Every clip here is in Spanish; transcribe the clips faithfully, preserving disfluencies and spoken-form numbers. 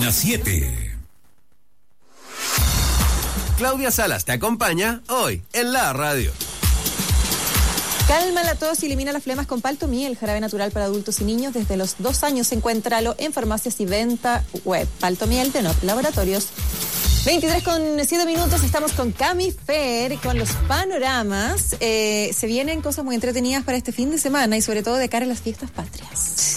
Página siete. Claudia Salas te acompaña hoy en la radio. Calma la tos y elimina las flemas con Paltomiel, el jarabe natural para adultos y niños desde los dos años. Encuéntralo en farmacias y venta web. Paltomiel de Not Laboratorios. veintitrés con siete minutos, estamos con Cami Fer, con los panoramas. Eh, se vienen cosas muy entretenidas para este fin de semana y sobre todo de cara a las fiestas patrias.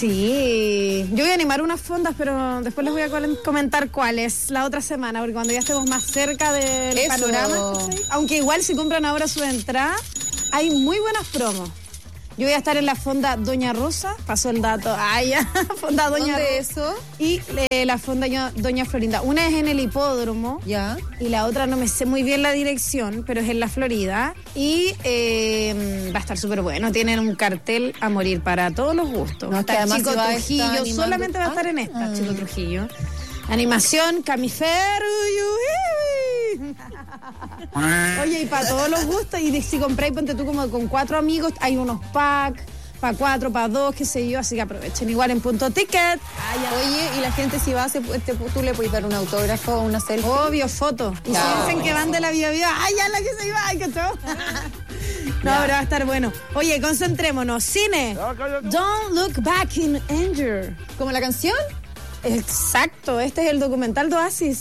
Sí, yo voy a animar unas fondas, pero después les voy a comentar cuáles la otra semana, porque cuando ya estemos más cerca del Eso. panorama, ¿sí? Aunque igual si compran ahora su entrada, hay muy buenas promos. Yo voy a estar en la fonda Doña Rosa, pasó el dato, ah, ya, fonda Doña ¿Dónde Rosa. eso? Y eh, la fonda Doña Florinda. Una es en el hipódromo. Ya. Y la otra no me sé muy bien la dirección, pero es en la Florida. Y eh, va a estar súper bueno. Tienen un cartel a morir para todos los gustos. No, Está que además Chico se va a Trujillo, estar animando- solamente va a estar en esta, Ah. Chico Trujillo. Animación, Camifer, uy, uy. Oye, y para todos los gustos, y de- si compráis, ponte tú como con cuatro amigos, hay unos packs, para cuatro, para dos, qué sé yo, así que aprovechen. Igual en punto ticket. Ay, ya. Oye, y la gente si va, se, te, tú le puedes dar un autógrafo o una selfie. Obvio, foto. Y Ya. si dicen que van de la Vía Vía, ¡ay, ya la que se iba! ¡Ay, qué chavo! No, pero va a estar bueno. Oye, concentrémonos. Cine. Don't Look Back in Anger. ¿Como la canción? Exacto, este es el documental de Oasis.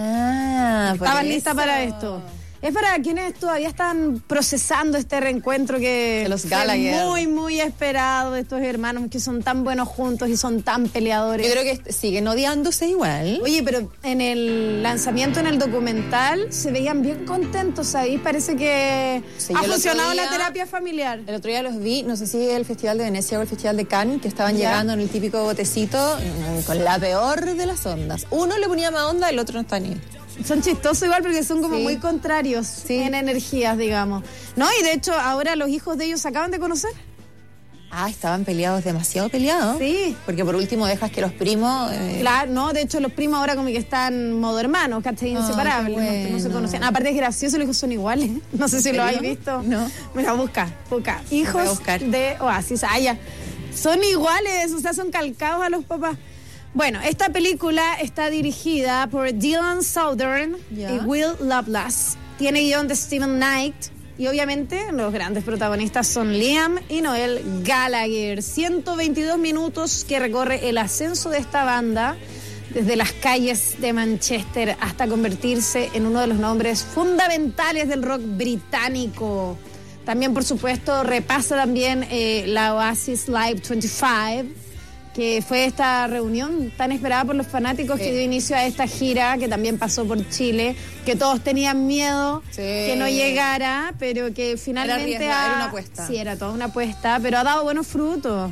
Ah, por Estaban eso. listas para esto. Es para quienes todavía están procesando este reencuentro que De los fue Gallagher. muy, muy esperado de estos hermanos que son tan buenos juntos y son tan peleadores. Yo creo que siguen odiándose igual. Oye, pero en el lanzamiento, en el documental, se veían bien contentos ahí. Parece que Sí, ha yo el otro funcionado día- la terapia familiar. El otro día los vi, no sé si el Festival de Venecia o el Festival de Cannes, que estaban Ya. llegando en el típico botecito mm, con la peor de las ondas. Uno le ponía más onda, el otro no está ni. Son chistosos igual porque son como Sí. muy contrarios en energías, digamos. No, y de hecho ahora los hijos de ellos se acaban de conocer. Ah, estaban peleados, demasiado peleados. Sí. Porque por último dejas que los primos... eh, Claro, no, de hecho los primos ahora como que están modo hermanos, ¿cachai? Ah, Inseparables, qué no- no, se bueno. conocían. Aparte es gracioso, los hijos son iguales. No sé si ¿En lo serio? habéis visto. No. Mira, busca, busca. voy a Hijos buscar. de Oasis. Ah, ya. Son iguales, o sea, son calcados a los papás. Bueno, esta película está dirigida por Dylan Southern Ya. y Will Lovelace. Tiene guión de Stephen Knight. Y obviamente los grandes protagonistas son Liam y Noel Gallagher. ciento veintidós minutos que recorre el ascenso de esta banda desde las calles de Manchester hasta convertirse en uno de los nombres fundamentales del rock británico. También, por supuesto, repasa también eh, la Oasis Live veinticinco, que fue esta reunión tan esperada por los fanáticos Sí. que dio inicio a esta gira, que también pasó por Chile, que todos tenían miedo Sí. que no llegara, pero que finalmente... riesgo, ha- era una apuesta. Sí, era toda una apuesta, pero ha dado buenos frutos.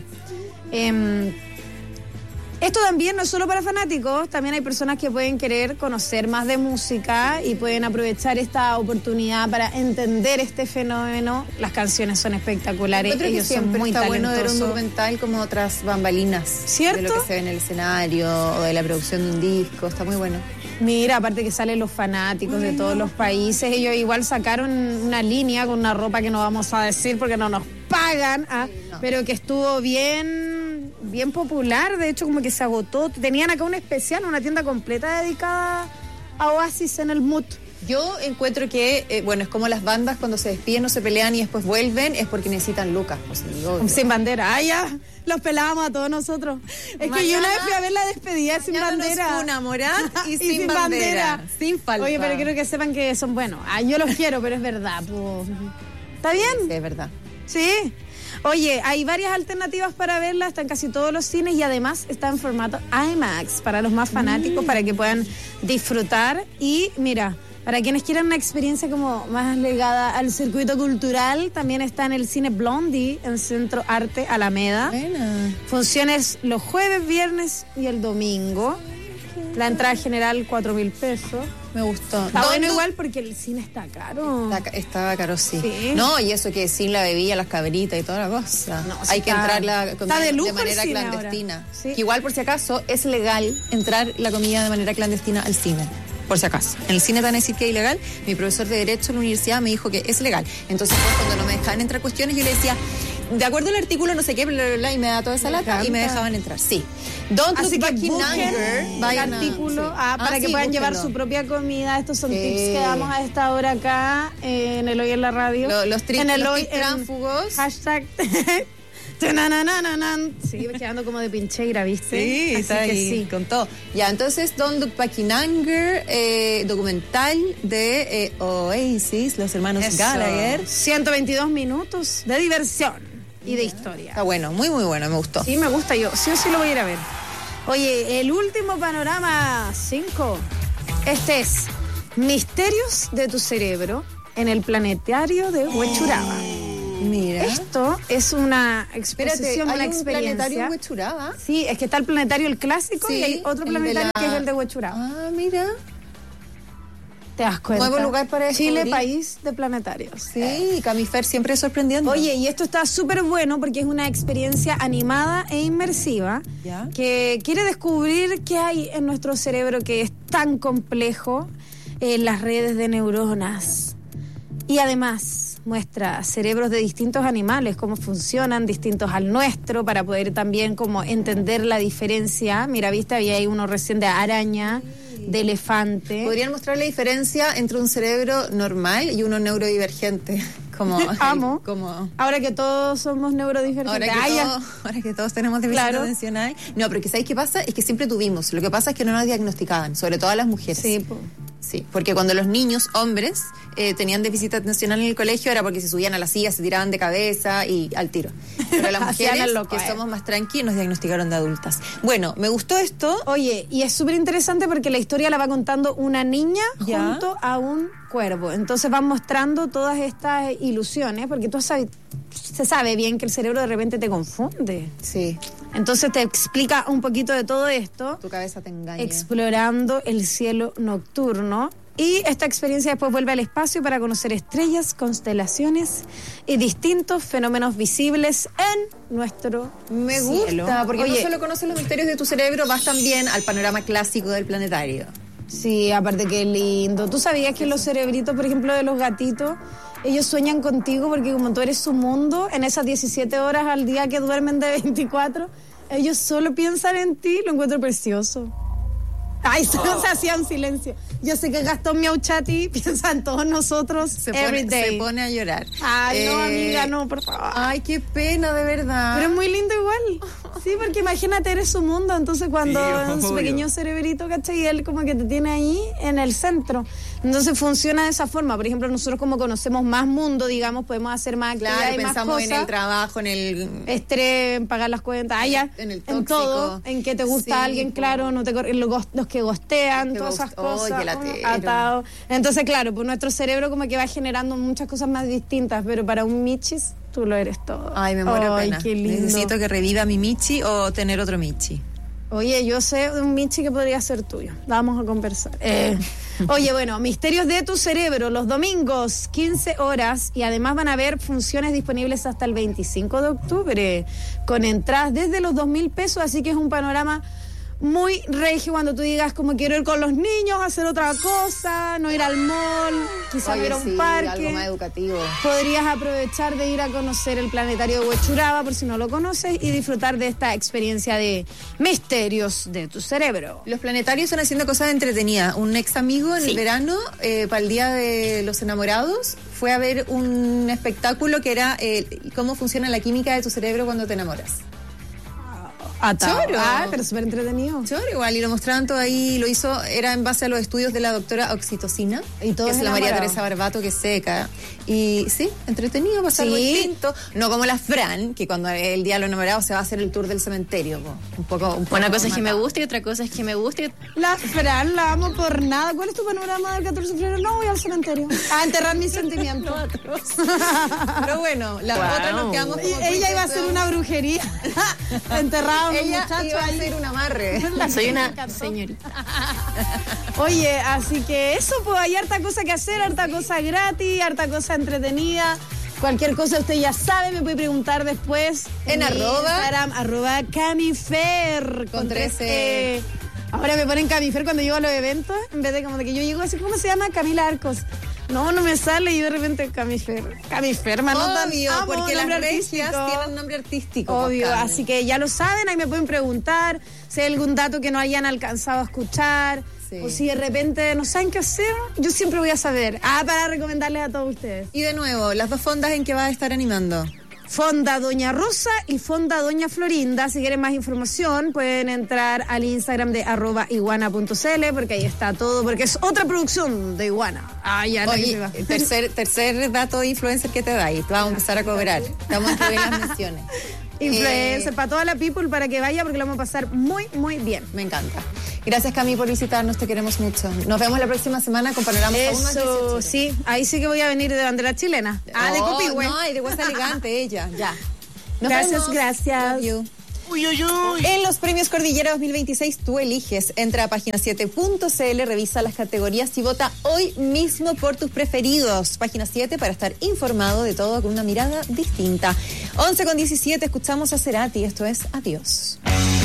Em, esto también no es solo para fanáticos, también hay personas que pueden querer conocer más de música y pueden aprovechar esta oportunidad para entender este fenómeno. Las canciones son espectaculares, Encuentro que ellos son siempre muy está bueno ver un talentosos. documental como otras bambalinas. ¿Cierto? De lo que se ve en el escenario o de la producción de un disco. Está muy bueno. Mira, aparte que salen los fanáticos de todos los países, ellos igual sacaron una línea con una ropa que no vamos a decir porque no nos pagan, ah, no. pero que estuvo bien, bien popular, de hecho como que se agotó. Tenían acá un especial, una tienda completa dedicada a Oasis en el Mood. Yo encuentro que, eh, bueno, es como las bandas cuando se despiden o se pelean y después vuelven, es porque necesitan lucas. Pues, sí, obvio. Sin bandera, ah, ya, los pelábamos a todos nosotros. Es que Mañana- yo una vez fui a ver la despedida de Sin Mañana nos Bandera. una, Morat y sin bandera. Sin falta. Oye, pero quiero que sepan que son buenos. Ah, yo los quiero, pero es verdad. Po. ¿Está bien? Sí, es verdad. Sí. Oye, hay varias alternativas para verla, está en casi todos los cines y además está en formato IMAX para los más fanáticos, para que puedan disfrutar. Y mira, para quienes quieran una experiencia como más ligada al circuito cultural, también está en el cine Blondie, en Centro Arte Alameda. Buena. Funciones los jueves, viernes y el domingo. La entrada general, cuatro mil pesos. Me gustó. Está bueno ¿Dónde- igual porque el cine está caro. Está, ca- estaba caro, sí. Sí. No, y eso que sin la bebida, las cabritas y toda la cosa. No, sí Hay que está- entrar la comida está de lujo de el manera cine clandestina. ahora. Sí. Que igual, por si acaso, es legal entrar la comida de manera clandestina al cine. Por si acaso. En el cine te van a decir que es ilegal. Mi profesor de Derecho en la universidad me dijo que es legal. Entonces, pues, cuando no me dejaban entrar cuestiones, yo le decía, de acuerdo al artículo, no sé qué, bla, bla, bla, y me da toda esa Me lata encanta. y me dejaban entrar. Sí. Don't Así look que back in busquen anger. el Vayan a- artículo sí. ah, para Ah, que sí, puedan llevar búsquenlo. su propia comida. Estos son Sí. tips que damos a esta hora acá eh, en el Hoy en la Radio. Lo- los tri- en el los Hoy tips en tránsfugos. Hashtag. Tananananan. Sí, quedando como de pincheira, ¿viste? Sí, Así está que ahí, sí. con todo. Ya, entonces, Don't Look Back in Anger, eh, documental de eh, Oasis, los hermanos Eso. Gallagher. ciento veintidós minutos de diversión y de historia. Está bueno, muy, muy bueno, me gustó. Sí, me gusta, yo sí o sí lo voy a ir a ver. Oye, el último panorama cinco. Este es Misterios de tu cerebro en el planetario de Huechuraba. Mira. Esto es una Espérate, exposición, ¿hay una un experiencia. planetario en Huechuraba? Sí, es que está el planetario el clásico Sí, y hay otro el de planetario la- que es el de Huechuraba. Ah, mira. ¿Te das cuenta? Nuevo lugar para Chile, descubrir. país de planetarios. Sí, Camifer siempre sorprendiendo. Oye, y esto está súper bueno porque es una experiencia animada e inmersiva Ya. que quiere descubrir qué hay en nuestro cerebro que es tan complejo en las redes de neuronas. Y además muestra cerebros de distintos animales, cómo funcionan, distintos al nuestro, para poder también como entender la diferencia. Mira, viste, había ahí uno recién de araña, de elefante. ¿Podrían mostrar la diferencia entre un cerebro normal y uno neurodivergente? Como, Amo. como Ahora que todos somos neurodivergentes. ahora, que Ah, ya. todos, ahora que todos tenemos déficit Claro. atencional. No, pero que ¿sabéis qué pasa? Es que siempre tuvimos. Lo que pasa es que no nos diagnosticaban, sobre todo a las mujeres. Sí, po. Sí, porque cuando los niños, hombres, eh, tenían déficit atencional en el colegio era porque se subían a la silla, se tiraban de cabeza y al tiro. Pero las Hacían mujeres, el loco, que eh. somos más tranquilos, nos diagnosticaron de adultas. Bueno, me gustó esto. Oye, y es súper interesante porque la historia la va contando una niña Ya. junto a un cuervo. Entonces van mostrando todas estas ilusiones, porque tú sabes, se sabe bien que el cerebro de repente te confunde. Sí, Entonces te explica un poquito de todo esto, tu cabeza te engaña. explorando el cielo nocturno. Y esta experiencia después vuelve al espacio para conocer estrellas, constelaciones y distintos fenómenos visibles en nuestro Me cielo. gusta, porque Oye, no solo conoces los misterios de tu cerebro, vas también al panorama clásico del planetario. sí, aparte que lindo. ¿Tú sabías que los cerebritos, por ejemplo, de los gatitos, ellos sueñan contigo porque como tú eres su mundo, en esas diecisiete horas al día que duermen de veinticuatro, ellos solo piensan en ti? Lo encuentro precioso. Ay, se, se hacía un silencio. Yo sé que Gastón Miauchati piensa en todos nosotros Se every pone, day. se pone a llorar. Ay, no, Eh, amiga, no, por favor. Ay, qué pena, de verdad. Pero es muy lindo igual. Sí, porque imagínate, eres su mundo. Entonces, cuando Sí, en su obvio. pequeño cerebrito, ¿cachai? Y él como que te tiene ahí en el centro. Entonces, funciona de esa forma. Por ejemplo, nosotros como conocemos más mundo, digamos, podemos hacer más actividades Claro, y más pensamos cosas. en el trabajo, en el... Estrés, en pagar las cuentas, ah, ya, En el en tóxico. todo, en que te gusta Sí, alguien, po. claro, no te cor- los, gos- los que gostean, Los que todas esas ghost- cosas, Oye, oh, latero. atado. Entonces, claro, pues nuestro cerebro como que va generando muchas cosas más distintas, pero para un Michis, tú lo eres todo. Ay, me muero de Ay, pena. qué lindo. Necesito que reviva mi Michi o tener otro Michi. Oye, yo sé de un Michi que podría ser tuyo. Vamos a conversar. Eh, oye, bueno, Misterios de tu cerebro, los domingos, quince horas, y además van a haber funciones disponibles hasta el veinticinco de octubre, con entradas desde los dos mil pesos, así que es un panorama muy regio cuando tú digas como quiero ir con los niños a hacer otra cosa, no ir al mall, quizás Oye, ir a un sí, parque. algo más educativo. Podrías aprovechar de ir a conocer el planetario de Huechuraba, por si no lo conoces, y disfrutar de esta experiencia de misterios de tu cerebro. Los planetarios están haciendo cosas entretenidas. Un ex amigo en Sí. el verano, eh, para el Día de los Enamorados, fue a ver un espectáculo que era eh, cómo funciona la química de tu cerebro cuando te enamoras. Atado. Choro. Ah, pero súper entretenido. Choro, igual, y lo mostraban todo ahí, lo hizo, era en base a los estudios de la doctora Oxitocina, Y todos que es la María enamorados. Teresa Barbato, que es seca. Y sí, entretenido, pasar algo Sí. distinto. No como la Fran, que cuando el día de los enamorados se va a hacer el tour del cementerio. Po. Un poco, un poco Una cosa es que me matado. guste y otra cosa es que me guste. La Fran, la amo por nada. ¿Cuál es tu panorama del catorce de febrero? No, voy al cementerio. A enterrar mis sentimientos. Pero bueno, la Wow. otra nos quedamos como Y ella iba a hacer una brujería. Enterraba a un Ella muchacho iba a ahí. hacer un amarre. Soy una señorita. Oye, así que eso, pues hay harta cosa que hacer, harta cosa gratis, harta cosa entretenida. Cualquier cosa usted ya sabe, me puede preguntar después. En mi arroba. Instagram, arroba Camifer. Con tres trece. E. Ahora me ponen Camifer cuando llego a los eventos, en vez de como de que yo llego así, ¿cómo se llama? Camila Arcos. No, no me sale y de repente Camifer. Camiferma, no tan Obvio, amo, porque las nombre regias artístico. tienen nombre artístico. Obvio, Cami. así que ya lo saben, ahí me pueden preguntar si hay algún dato que no hayan alcanzado a escuchar. Sí. O si de repente no saben qué hacer, yo siempre voy a saber. Ah, para recomendarles a todos ustedes. Y de nuevo, las dos fondas en que vas a estar animando. Fonda Doña Rosa y Fonda Doña Florinda. Si quieren más información, pueden entrar al Instagram de arroba iguana punto cl, porque ahí está todo, porque es otra producción de Iguana. Ah, ya nadie se Oye, va. tercer, tercer dato de influencer que te da y te vamos a empezar a cobrar. Te vamos a escribir las menciones. Influencer Eh, para toda la people para que vaya, porque lo vamos a pasar muy, muy bien. Me encanta. Gracias, Cami, por visitarnos, te queremos mucho. Nos vemos la próxima semana con panoramas aún más Eso, dieciocho. sí, ahí sí que voy a venir de bandera chilena. Ah, de Oh, Copihue. No, y de Huesa Elegante, ella, ya. Nos Gracias, vemos. gracias. Love you. Uy, uy, uy. En los premios Cordillera dos mil veintiséis tú eliges. Entra a página siete punto cl, revisa las categorías y vota hoy mismo por tus preferidos. Página siete para estar informado de todo con una mirada distinta. once con diecisiete, escuchamos a Cerati. Esto es Adiós.